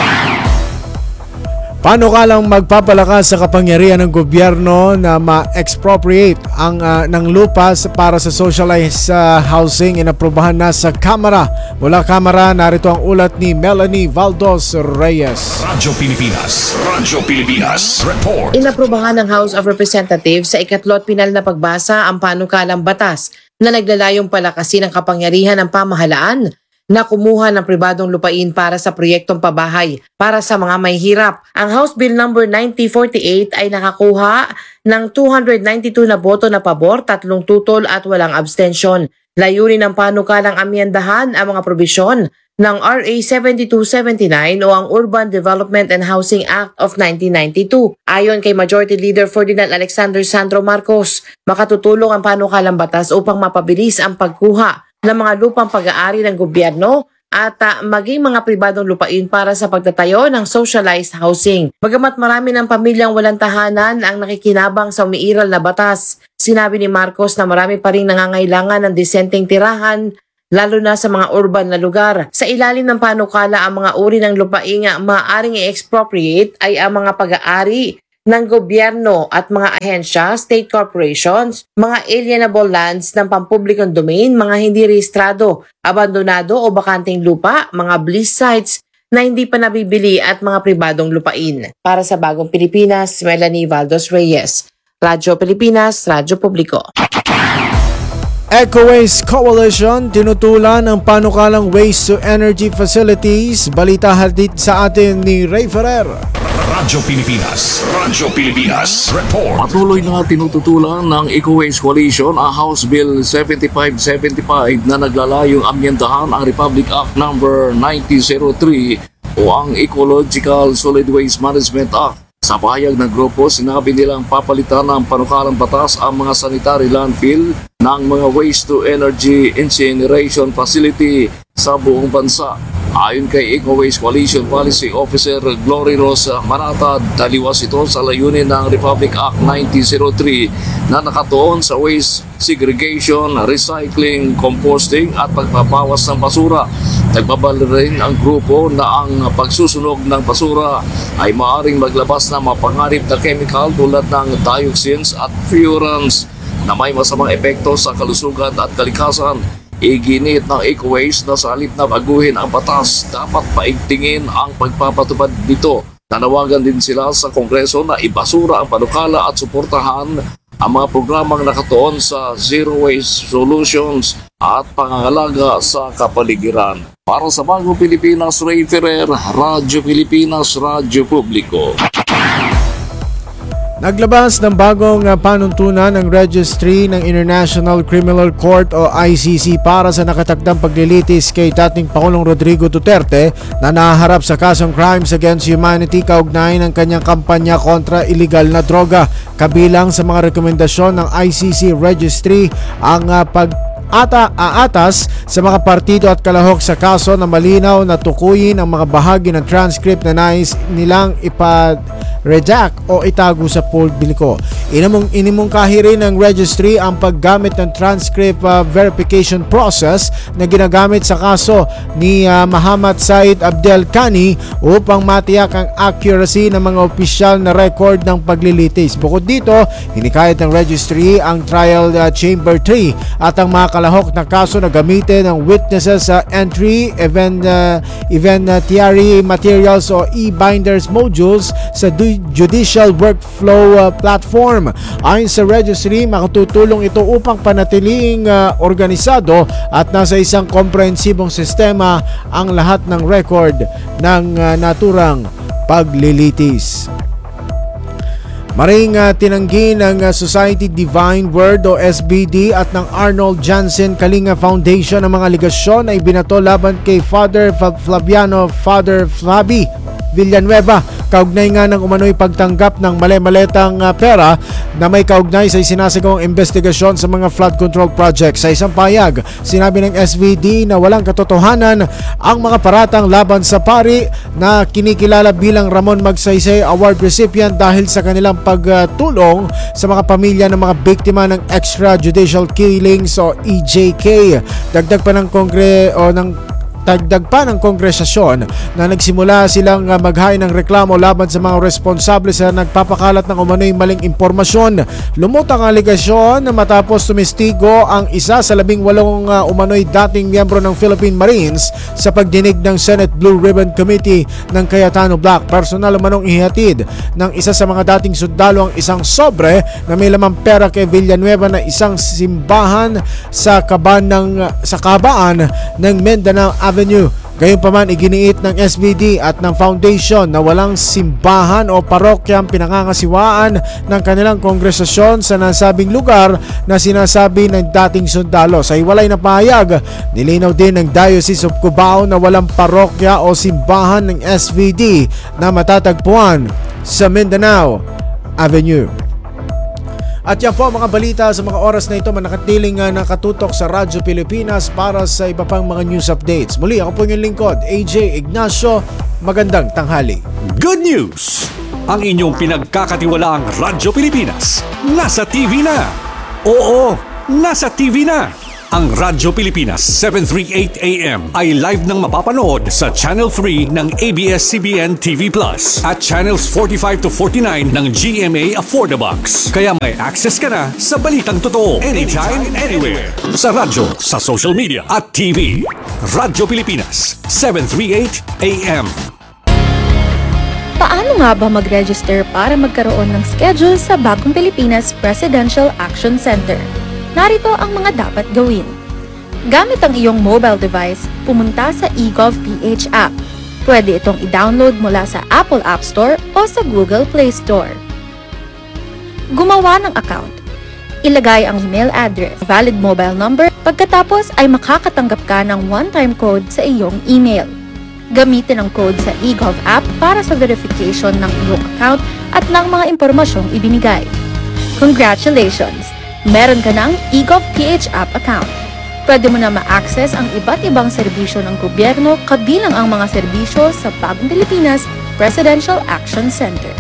Paano ka lang magpapalakas sa kapangyarihan ng gobyerno na ma-expropriate ng lupa para sa socialized housing inaprubahan na sa Kamara? Mula Kamara, narito ang ulat ni Melanie Valdos Reyes. Radyo Pilipinas Report. Inaprubahan ng House of Representatives sa ikatlot pinal na pagbasa ang panukalang batas na naglalayong palakasin ang kapangyarihan ng pamahalaan na kumuha ng pribadong lupain para sa proyektong pabahay para sa mga mahihirap. Ang House Bill number 9048 ay nakakuha ng 292 na boto na pabor, 3 tutol at walang abstention. Layunin ng panukalang amyendahan ang mga probisyon ng RA 7279 o ang Urban Development and Housing Act of 1992. Ayon kay Majority Leader Ferdinand Alexander Sandro Marcos, makatutulong ang panukalang batas upang mapabilis ang pagkuha ng mga lupang pag-aari ng gobyerno at maging mga pribadong lupain para sa pagtatayo ng socialized housing. Bagamat marami ng pamilyang walang tahanan ang nakikinabang sa umiiral na batas, sinabi ni Marcos na marami pa rin nangangailangan ng disenteng tirahan, lalo na sa mga urban na lugar. Sa ilalim ng panukala, ang mga uri ng lupain nga maaaring i-expropriate ay ang mga pag-aari ng gobyerno at mga ahensya, state corporations, mga alienable lands ng pampublikong domain, mga hindi rehistrado, abandonado o bakanting lupa, mga bliss sites na hindi pa nabibili at mga pribadong lupain. Para sa Bagong Pilipinas, Melanie Valdos Reyes, Radyo Pilipinas, Radyo Publiko. EcoWaste Coalition tinutulan ang panukalang waste to energy facilities. Balita hatid sa atin ni Ray Ferrer. Radyo Pilipinas. Radyo Pilipinas. Report. Patuloy na tinututulan ng EcoWaste Coalition ang House Bill 7575 na naglalayong amyendahan ang Republic Act No. 9003 o ang Ecological Solid Waste Management Act. Sa pahayag ng grupo, sinabi nilang papalitan ng panukalang batas ang mga sanitary landfill ng mga waste to energy incineration facility sa buong bansa. Ayon kay EcoWaste Coalition Policy Officer Glory Rosa Manatad, taliwas ito sa layunin ng Republic Act 9003 na nakatuon sa waste segregation, recycling, composting at pagpapawas ng basura. Nagbabala rin ang grupo na ang pagsusunog ng basura ay maaaring maglabas ng mapanganib na chemical tulad ng dioxins at furans na may masamang epekto sa kalusugan at kalikasan. Iginit ng EcoWaste na sa halip na baguhin ang batas, dapat paigtingin ang pagpapatupad nito. Nanawagan din sila sa Kongreso na ibasura ang panukala at suportahan ang mga programang nakatuon sa Zero Waste Solutions at pangangalaga sa kapaligiran. Para sa Bagong Pilipinas, Ray Ferrer, Radyo Pilipinas, Radyo Publiko. Naglabas ng bagong panuntunan ng Registry ng International Criminal Court o ICC para sa nakatakdang paglilitis kay dating Pangulong Rodrigo Duterte na nahaharap sa kasong Crimes Against Humanity kaugnay ng kanyang kampanya kontra illegal na droga. Kabilang sa mga rekomendasyon ng ICC Registry ang aatas sa mga partido at kalahok sa kaso na malinaw na tukuyin ang mga bahagi ng transcript na nais nilang redact o itago sa publiko. Inimungkahi rin ng registry ang paggamit ng transcript verification process na ginagamit sa kaso ni Muhammad Said Abdel Kani upang matiyak ang accuracy ng mga opisyal na record ng paglilitis. Bukod dito, hinikayat ng registry ang Trial Chamber 3 at ang mga kalahok na kaso na gamitin ng witnesses sa entry, evidentiary materials o e-binders modules sa judicial workflow platform. Ayon sa registry, makatutulong ito upang panatiling organisado at nasa isang komprehensibong sistema ang lahat ng record ng naturang paglilitis. Maring tinanggi ng Society Divine Word o SBD at ng Arnold Jansen Kalinga Foundation ang mga aligasyon ay binato laban kay Father Flavi Villanueva kaugnay nga ng umano'y pagtanggap ng mali-maletang pera na may kaugnay sa isinasagawang investigasyon sa mga flood control projects. Sa isang payag, sinabi ng SVD na walang katotohanan ang mga paratang laban sa pari na kinikilala bilang Ramon Magsaysay Award recipient dahil sa kanilang pagtulong sa mga pamilya ng mga biktima ng extrajudicial killings o EJK. Dagdag pa ng kongresasyon na nagsimula silang maghain ng reklamo laban sa mga responsable sa nagpapakalat ng umano'y maling impormasyon. Lumutang ang aligasyon matapos tumistigo ang isa sa 18 umano'y dating miyembro ng Philippine Marines sa pagdinig ng Senate Blue Ribbon Committee ng Cayetano Black. Personal umanong ihatid ng isa sa mga dating sundalo ang isang sobre na may lamang pera kay Villanueva na isang simbahan sa kabaan ng Mindanao Avenue Avenue. Gayunpaman, iginiit ng SBD at ng foundation na walang simbahan o parokya ang pinangangasiwaan ng kanilang kongresasyon sa nasabing lugar na sinasabi ng dating sundalo. Sa hiwalay na pahayag, nilinaw din ng Diocese of Cubao na walang parokya o simbahan ng SBD na matatagpuan sa Mindanao Avenue. At yan po mga balita sa mga oras na ito, manakatiling nakatutok sa Radyo Pilipinas para sa iba pang mga news updates. Muli, ako po yung lingkod, AJ Ignacio. Magandang tanghali. Good news! Ang inyong pinagkakatiwalaang Radyo Pilipinas nasa TV na. Oo, nasa TV na. Ang Radyo Pilipinas 738 AM ay live nang mapapanood sa Channel 3 ng ABS-CBN TV Plus at Channels 45 to 49 ng GMA Affordabox. Kaya may access ka na sa balitang totoo anytime, anywhere. Sa radyo, sa social media at TV. Radyo Pilipinas 738 AM. Paano nga ba mag-register para magkaroon ng schedule sa Bagong Pilipinas Presidential Action Center? Narito ang mga dapat gawin. Gamit ang iyong mobile device, pumunta sa eGovPH app. Pwede itong i-download mula sa Apple App Store o sa Google Play Store. Gumawa ng account. Ilagay ang email address, valid mobile number, pagkatapos ay makakatanggap ka ng one-time code sa iyong email. Gamitin ang code sa eGov app para sa verification ng iyong account at ng mga impormasyong ibinigay. Congratulations! Meron ka ng eGovPH app account. Pwede mo na ma-access ang iba't ibang serbisyo ng gobyerno kabilang ang mga serbisyo sa Bagong Pilipinas Presidential Action Center.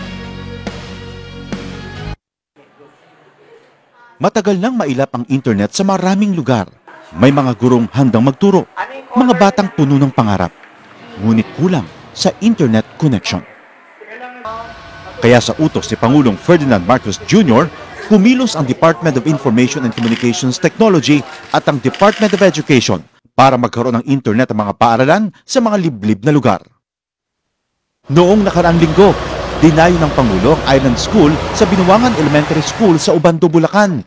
Matagal nang mailap ang internet sa maraming lugar. May mga gurong handang magturo, mga batang puno ng pangarap. Ngunit kulang sa internet connection. Kaya sa utos ni Pangulong Ferdinand Marcos Jr., kumilos ang Department of Information and Communications Technology at ang Department of Education para magkaroon ng internet ang mga paaralan sa mga liblib na lugar. Noong nakaraang linggo, dinayo ng Pangulo ang Island School sa Binuangan Elementary School sa Ubando, Bulacan.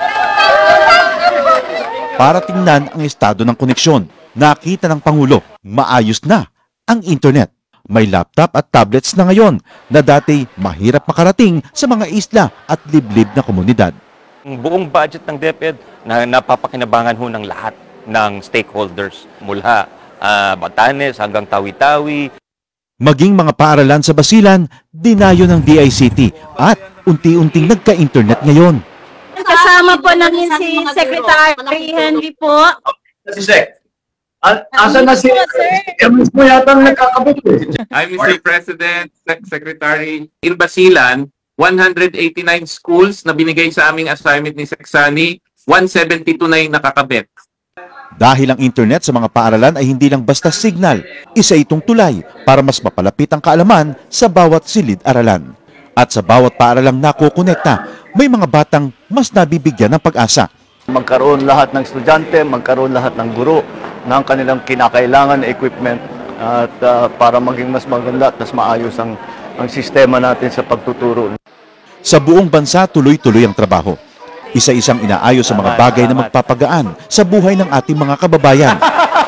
Para tingnan ang estado ng koneksyon, nakita ng Pangulo, maayos na ang internet. May laptop at tablets na ngayon na dati mahirap makarating sa mga isla at liblib na komunidad. Ang buong budget ng DepEd na napapakinabangan ho ng lahat ng stakeholders mula Batanes hanggang Tawi-Tawi. Maging mga paaralan sa Basilan, dinayo ng DICT at unti-unting nagka-internet ngayon. Kasama po namin si Secretary Henry po. Si Sec. Asa na si MS mo yata nakakabot eh. I'm Mr. President, Secretary. In Basilan, 189 schools na binigay sa aming assignment ni Seksani, 172 na yung nakakabit. Dahil ang internet sa mga paaralan ay hindi lang basta signal, isa itong tulay para mas mapalapit ang kaalaman sa bawat silid-aralan. At sa bawat paaralang nakukonekta, may mga batang mas nabibigyan ng pag-asa. Magkaroon lahat ng estudyante, magkaroon lahat ng guro ng kanilang kinakailangan na equipment at para maging mas maganda at mas maayos ang sistema natin sa pagtuturo. Sa buong bansa, tuloy-tuloy ang trabaho. Isa-isang inaayos sa mga bagay na magpapagaan sa buhay ng ating mga kababayan.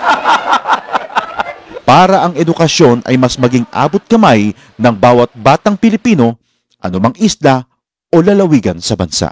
Para ang edukasyon ay mas maging abot kamay ng bawat batang Pilipino, anumang isla o lalawigan sa bansa.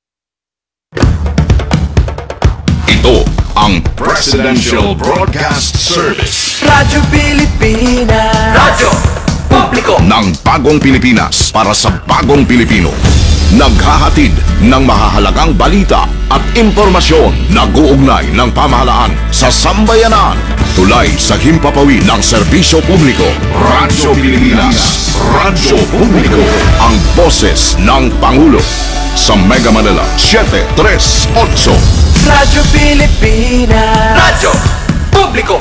Ito ang Presidential Broadcast Service. Radyo Pilipinas. Radyo Publiko ng Bagong Pilipinas para sa Bagong Pilipino. Naghahatid ng mahahalagang balita at impormasyon na guugnay ng pamahalaan sa sambayanan. Tulay sa himpapawid ng serbisyo publiko. Radyo Pilipinas. Radyo Publiko. Ang boses ng Pangulo. Sa Mega Manila 738. Radyo Pilipinas. Radyo Publiko.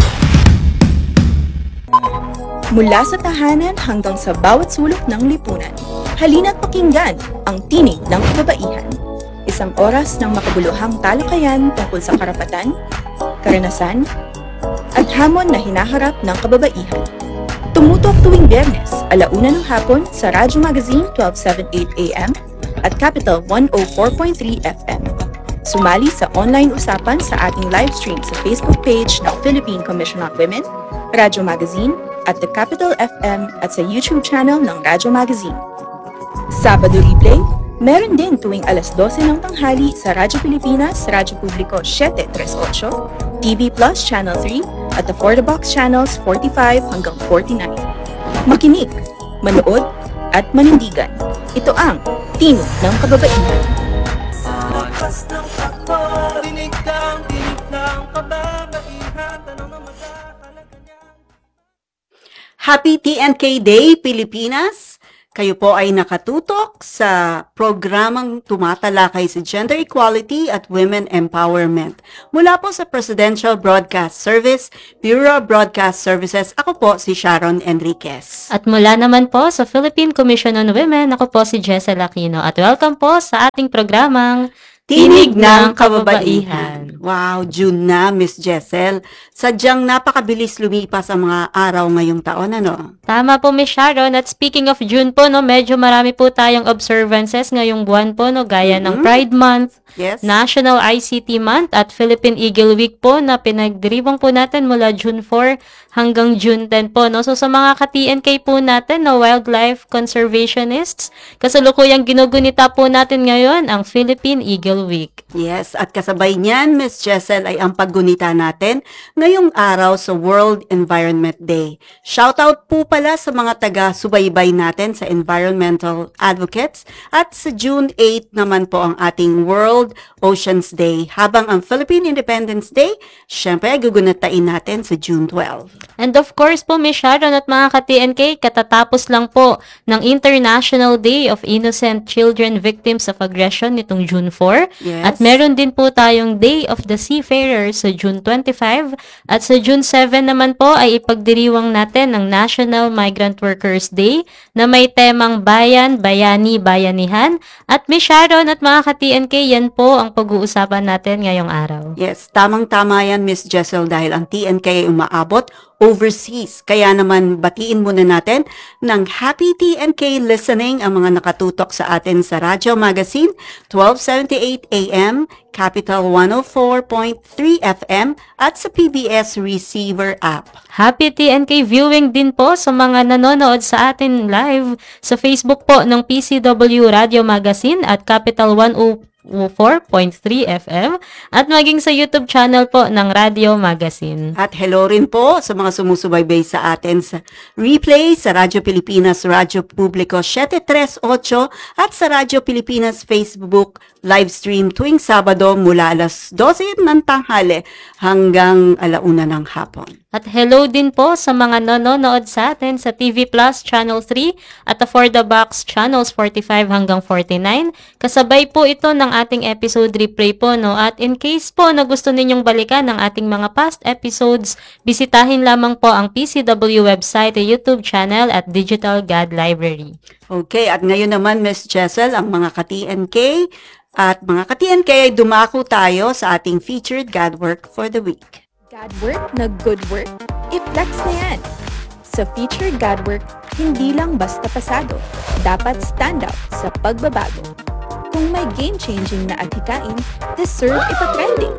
Mula sa tahanan hanggang sa bawat sulok ng lipunan, halina't pakinggan ang tinig ng kababaihan. Isang oras ng makabuluhang talakayan tungkol sa karapatan, karanasan, at hamon na hinaharap ng kababaihan. Tumutok tuwing Biyernes, 1:00 ng hapon sa Radyo Magazine 1278 AM at Capital 104.3 FM. Sumali sa online usapan sa ating live stream sa Facebook page ng Philippine Commission on Women, Radyo Magazine, at The Capital FM at sa YouTube channel ng Radyo Magazine. Sabado replay, meron din tuwing alas 12 ng tanghali sa Radyo Pilipinas, Radyo Publiko 738, TV Plus Channel 3, at the For the Box Channels 45 hanggang 49. Makinig, manood, at manindigan. Ito ang Tinig ng Kababaihan. Happy TNK Day, Pilipinas! Kayo po ay nakatutok sa programang tumatalakay sa gender equality at women empowerment. Mula po sa Presidential Broadcast Service, Bureau of Broadcast Services, ako po si Sharon Enriquez. At mula naman po sa Philippine Commission on Women, ako po si Jessel Aquino. At welcome po sa ating programang Tinig ng Kababaihan. Wow, June na, Miss Jessel. Sadyang napakabilis lumipas ang mga araw ngayong taon, ano? Tama po, Miss Sharon. At speaking of June po, no, medyo marami po tayong observances ngayong buwan po, no, gaya ng Pride Month, yes, National ICT Month, at Philippine Eagle Week po na pinagdiriwang po natin mula June 4 hanggang June 10 po, no? So sa mga ka-TNK po natin, no, wildlife conservationists, kasalukuyang ginugunita po natin ngayon ang Philippine Eagle Week. Yes, at kasabay niyan, Miss Jessel, ay ang paggunita natin ngayong araw sa World Environment Day. Shoutout po pala sa mga taga-subaybay natin sa environmental advocates, at sa June 8 naman po ang ating World Oceans Day, habang ang Philippine Independence Day, syempre gugunatain natin sa June 12. And of course po, Miss Sharon at mga ka-TNK, katatapos lang po ng International Day of Innocent Children Victims of Aggression nitong June 4. Yes. At meron din po tayong Day of the Seafarer sa June 25. At sa June 7 naman po ay ipagdiriwang natin ang National Migrant Workers Day na may temang bayan, bayani, bayanihan. At Miss Sharon at mga ka-TNK, yan po ang pag-uusapan natin ngayong araw. Yes, tamang-tama yan, Miss Jessel, dahil ang TNK ay umaabot overseas. Kaya naman batiin muna natin ng Happy TNK listening ang mga nakatutok sa atin sa Radyo Magazine, 1278 AM, Capital 104.3 FM, at sa PBS Receiver app. Happy TNK viewing din po sa mga nanonood sa atin live sa Facebook po ng PCW Radio Magazine at Capital 104.3 FM at maging sa YouTube channel po ng Radio Magazine. At hello rin po sa mga sumusubaybay sa atin sa replay sa Radyo Pilipinas, Radyo Publiko 738 at sa Radyo Pilipinas Facebook live stream tuwing Sabado mula alas 12 ng tanghali hanggang 1:00 ng hapon. At hello din po sa mga nanonood sa atin sa TV Plus Channel 3 at the For the Box Channels 45 hanggang 49. Kasabay po ito ng ating episode replay po, no? At in case po na gusto ninyong balikan ang ating mga past episodes, bisitahin lamang po ang PCW website, YouTube channel at Digital God Library. Okay, at ngayon naman, Miss Jessel, ang mga ka-TNK at mga ka-TNK ay dumako tayo sa ating featured God Work for the Week. God work na good work, i-flex na yan. Sa featured God work, hindi lang basta pasado, dapat stand out sa pagbabago. Kung may game-changing na adhikain, deserve ipatrending.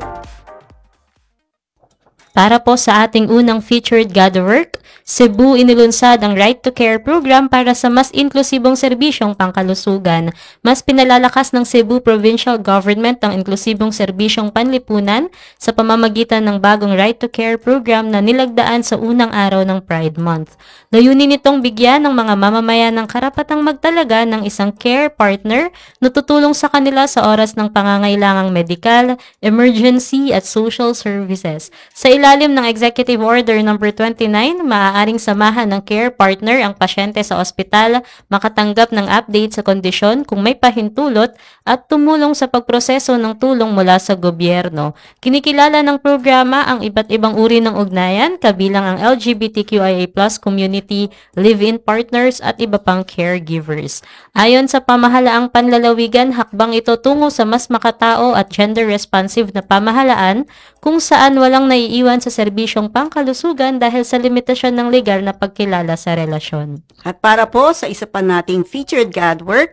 Para po sa ating unang featured God Work, Cebu inilunsad ang Right to Care program para sa mas inklusibong serbisyong pangkalusugan. Mas pinalalakas ng Cebu Provincial Government ang inklusibong serbisyong panlipunan sa pamamagitan ng bagong Right to Care program na nilagdaan sa unang araw ng Pride Month. Layunin nitong bigyan ng mga mamamayan ng karapatang magtalaga ng isang care partner na tutulong sa kanila sa oras ng pangangailangang medikal, emergency at social services. Sa ilalim ng Executive Order No. 29, maaaring samahan ng care partner ang pasyente sa ospital, makatanggap ng update sa kondisyon kung may pahintulot at tumulong sa pagproseso ng tulong mula sa gobyerno. Kinikilala ng programa ang iba't ibang uri ng ugnayan, kabilang ang LGBTQIA+ community, live-in partners at iba pang caregivers. Ayon sa pamahalaang panlalawigan, hakbang ito tungo sa mas makatao at gender-responsive na pamahalaan kung saan walang naiiwan sa serbisyong pangkalusugan dahil sa limitasyon ng legal na pagkilala sa relasyon. At para po sa isa pa nating featured God Work,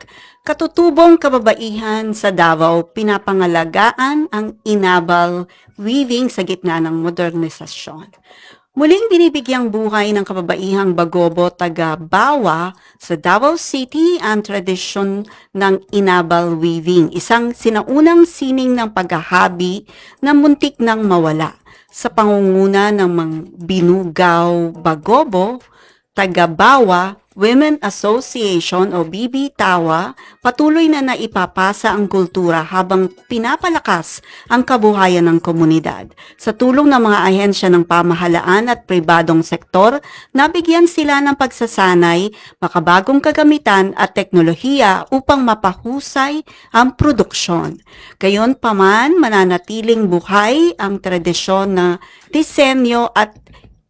Katutubong kababaihan sa Davao, pinapangalagaan ang inabal weaving sa gitna ng modernisasyon. Muling binibigyang buhay ng kababaihang Bagobo taga Bawa sa Davao City ang tradisyon ng inabal weaving, isang sinaunang sining ng paghahabi na muntik nang mawala. Sa pangunguna ng mga Binugaw Bagobo, taga Bawa Women Association o BB-TAWA, patuloy na naipapasa ang kultura habang pinapalakas ang kabuhayan ng komunidad. Sa tulong ng mga ahensya ng pamahalaan at pribadong sektor, nabigyan sila ng pagsasanay, makabagong kagamitan at teknolohiya upang mapahusay ang produksyon. Gayunpaman, mananatiling buhay ang tradisyon na disenyo at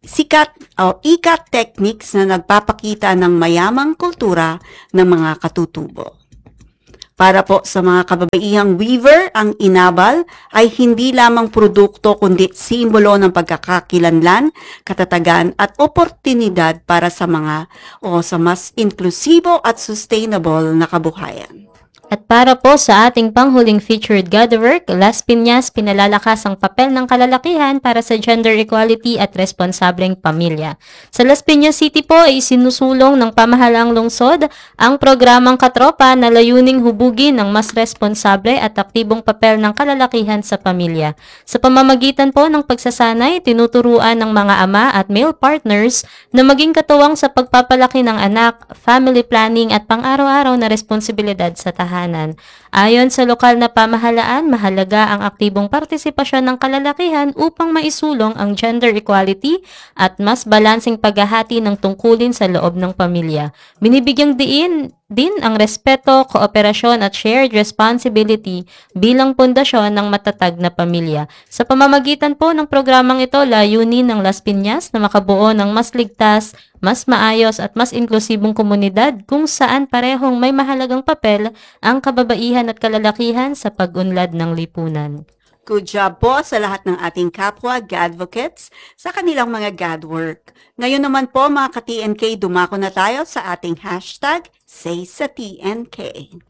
ikat techniques na nagpapakita ng mayamang kultura ng mga katutubo. Para po sa mga kababaihang weaver, ang inabal ay hindi lamang produkto kundi simbolo ng pagkakakilanlan, katatagan at oportunidad para sa mas inklusibo at sustainable na kabuhayan. At para po sa ating panghuling featured Gatherwork, Las Piñas pinalalakas ang papel ng kalalakihan para sa gender equality at responsableng pamilya. Sa Las Piñas City po ay sinusulong ng pamahalaang lungsod ang programang Katropa na layuning hubugin ng mas responsable at aktibong papel ng kalalakihan sa pamilya. Sa pamamagitan po ng pagsasanay, tinuturuan ng mga ama at male partners na maging katuwang sa pagpapalaki ng anak, family planning at pang-araw-araw na responsibilidad sa tahanan. Ayon sa lokal na pamahalaan, mahalaga ang aktibong partisipasyon ng kalalakihan upang maisulong ang gender equality at mas balanseng paghahati ng tungkulin sa loob ng pamilya. Binibigyang din ang respeto, kooperasyon at shared responsibility bilang pundasyon ng matatag na pamilya. Sa pamamagitan po ng programang ito, layunin ng Las Piñas na makabuo ng mas ligtas, mas maayos at mas inklusibong komunidad kung saan parehong may mahalagang papel ang kababaihan at kalalakihan sa pag-unlad ng lipunan. Good job po sa lahat ng ating kapwa Gadvocates sa kanilang mga Gadwork. Ngayon naman po mga ka-TNK, dumako na tayo sa ating hashtag #SaySaTNK.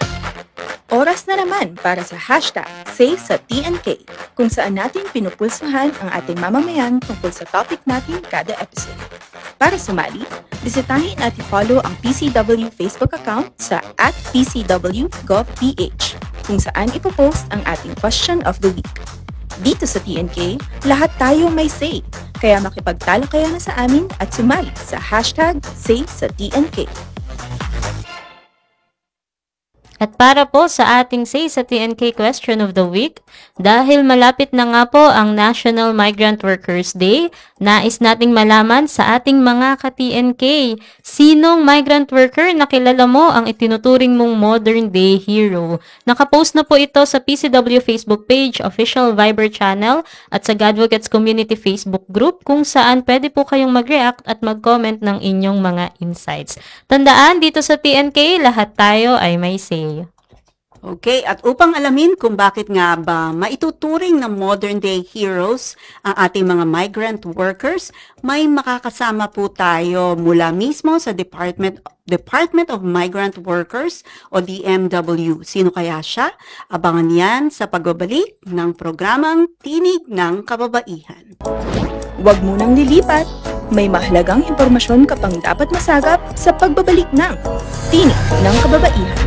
Oras na naman para sa hashtag #SaySaTNK, kung saan natin pinupulsahan ang ating mamamayan tungkol sa topic natin kada episode. Para sumali, bisitahin at i-follow ang PCW Facebook account sa @PCW.gov.ph, kung saan ipopost ang ating question of the week. Dito sa TNK, lahat tayo may say, kaya makipagtalakayan na sa amin at sumali sa hashtag #SaySaTNK. At para po sa ating Say sa TNK Question of the Week, dahil malapit na nga po ang National Migrant Workers Day, nais nating malaman sa ating mga ka-TNK, sinong migrant worker na kilala mo ang itinuturing mong modern day hero? Nakapost na po ito sa PCW Facebook page, official Viber channel, at sa Gadvocates Community Facebook group kung saan pwede po kayong mag-react at mag-comment ng inyong mga insights. Tandaan, dito sa TNK, lahat tayo ay may say. Okay, at upang alamin kung bakit nga ba maituturing na modern day heroes ang ating mga migrant workers, may makakasama po tayo mula mismo sa Department of Migrant Workers o DMW. Sino kaya siya? Abangan yan sa pagbabalik ng programang Tinig ng Kababaihan. Huwag munang lilipat. May mahalagang impormasyon ka pang dapat masagap sa pagbabalik ng Tinig ng Kababaihan.